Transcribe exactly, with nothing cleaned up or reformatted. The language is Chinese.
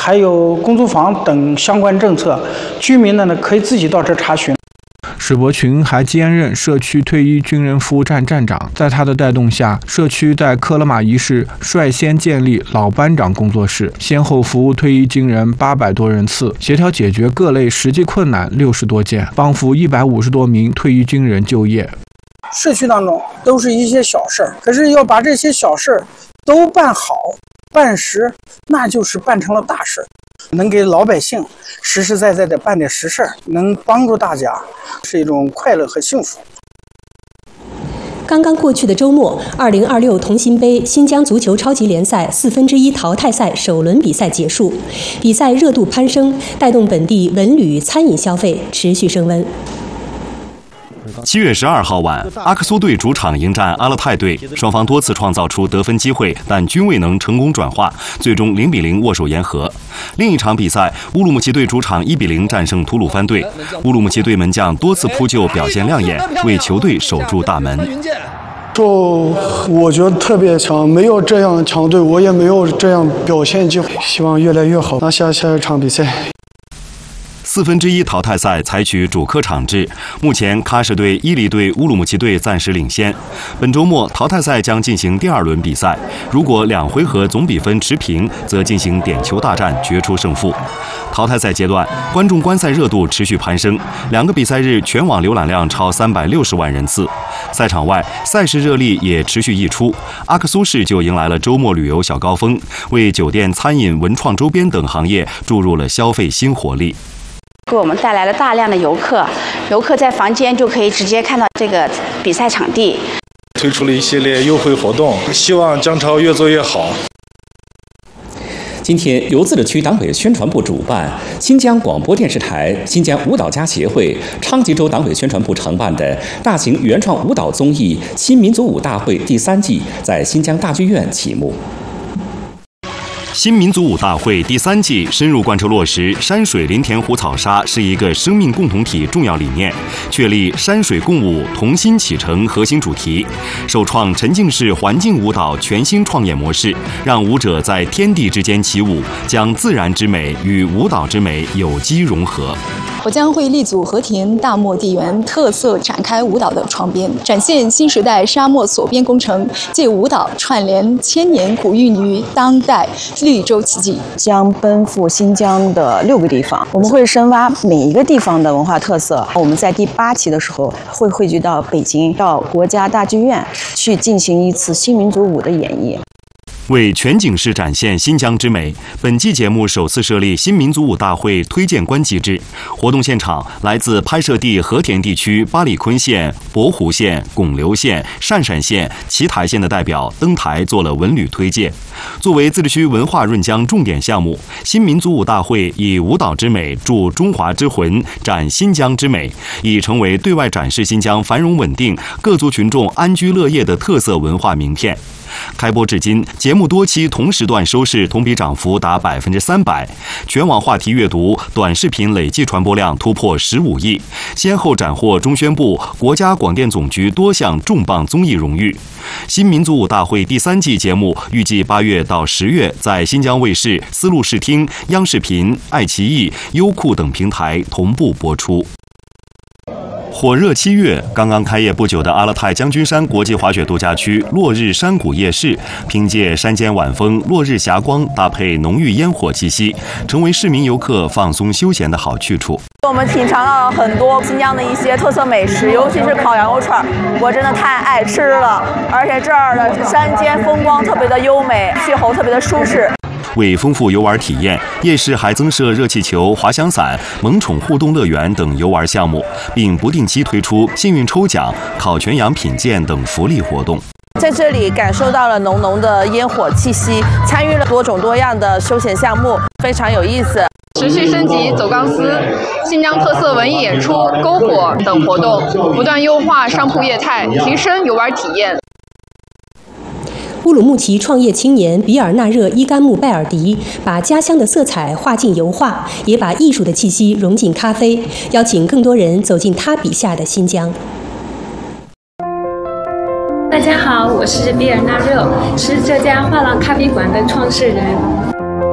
还有公租房等相关政策，居民呢可以自己到这查询。 史伯群还兼任社区退役军人服务站站长，在他的带动下，社区在科勒马一市率先建立老班长工作室，先后服务退役军人八百多人次，协调解决各类实际困难六十多件，帮扶一百五十多名退役军人就业。 社区当中都是一些小事儿，可是要把这些小事儿都办好办实，那就是办成了大事，能给老百姓实实在在的办点实事儿，能帮助大家，是一种快乐和幸福。 刚刚过去的周末，二零二六同心杯新疆足球超级联赛四分之一淘汰赛首轮比赛结束，比赛热度攀升，带动本地文旅餐饮消费持续升温。 七月十二号晚，阿克苏队主场迎战阿勒泰队，双方多次创造出得分机会，但均未能成功转化，最终零比零握手言和。另一场比赛，乌鲁木齐队主场一比零战胜吐鲁番队，乌鲁木齐队门将多次扑救，表现亮眼，为球队守住大门。 就我觉得特别强，没有这样强队，我也没有这样表现机会，希望越来越好，拿下下一场比赛。 四分之一淘汰赛采取主客场制，目前喀什队、伊犁队、乌鲁木齐队暂时领先。本周末淘汰赛将进行第二轮比赛，如果两回合总比分持平，则进行点球大战决出胜负。淘汰赛阶段，观众观赛热度持续攀升，两个比赛日全网浏览量超三百六十万人次。赛场外，赛事热力也持续溢出，阿克苏市就迎来了周末旅游小高峰，为酒店、餐饮、文创周边等行业注入了消费新活力。 给我们带来了大量的游客，游客在房间就可以直接看到这个比赛场地。 推出了一系列优惠活动，希望姜超越做越好。 今天，由自治区党委宣传部主办，新疆广播电视台、新疆舞蹈家协会、昌吉州党委宣传部承办的大型原创舞蹈综艺《新民族舞大会》第三季在新疆大剧院启幕。 新民族舞大会第三季深入贯彻落实山水林田湖草沙是一个生命共同体重要理念，确立山水共舞同心启程核心主题，首创沉浸式环境舞蹈全新创演模式，让舞者在天地之间起舞，将自然之美与舞蹈之美有机融合。 我将会力组和田大漠地缘特色展开舞蹈的创编，展现新时代沙漠锁边工程，借舞蹈串联千年古玉女当代绿洲奇迹。 将奔赴新疆的六个地方，我们会深挖每一个地方的文化特色。我们在第八期的时候会汇聚到北京，到国家大剧院去进行一次新民族舞的演绎。 为全景式展现新疆之美，本季节目首次设立新民族舞大会推荐官机制。活动现场，来自拍摄地和田地区巴里坤县、博湖县、拱流县、鄯善县、奇台县的代表登台做了文旅推介。作为自治区文化润疆重点项目，新民族舞大会以舞蹈之美铸中华之魂，展新疆之美，已成为对外展示新疆繁荣稳定、各族群众安居乐业的特色文化名片。开播至今，节目多期同时段收视同比涨幅达百分之三百，全网话题阅读、短视频累计传播量突破十五亿，先后斩获中宣部、国家广电总局多项重磅综艺荣誉。新民族舞大会第三季节目预计八月到十月在新疆卫视、丝路视听、央视频、爱奇艺、优酷等平台同步播出。火热七月，刚刚开业不久的阿勒泰将军山国际滑雪度假区落日山谷夜市，凭借山间晚风、落日霞光，搭配浓郁烟火气息，成为市民游客放松休闲的好去处。 我们品尝到了很多新疆的一些特色美食，尤其是烤羊肉串，我真的太爱吃了。而且这儿的山间风光特别的优美，气候特别的舒适。 为丰富游玩体验，夜市还增设热气球、滑翔伞、萌宠互动乐园等游玩项目，并不定期推出幸运抽奖、烤全羊品鉴等福利活动。 在这里感受到了浓浓的烟火气息，参与了多种多样的休闲项目，非常有意思。 持续升级走钢丝、新疆特色文艺演出、篝火等活动，不断优化商铺业态，提升游玩体验。 乌鲁木齐创业青年比尔纳热伊甘木拜尔迪把家乡的色彩画进油画，也把艺术的气息融进咖啡，邀请更多人走进他笔下的新疆。 大家好，我是比尔纳热，是这家画廊咖啡馆的创始人。